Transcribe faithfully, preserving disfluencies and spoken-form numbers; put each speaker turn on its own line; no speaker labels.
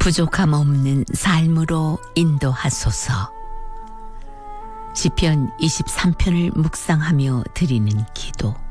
부족함 없는 삶으로 인도하소서. 시편 이십삼 편을 묵상하며 드리는 기도.